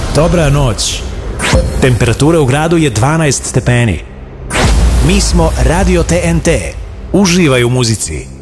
Dobra noć. Temperatura u gradu je 12 stepeni. Mi smo Radio TNT. Uživaj u muzici.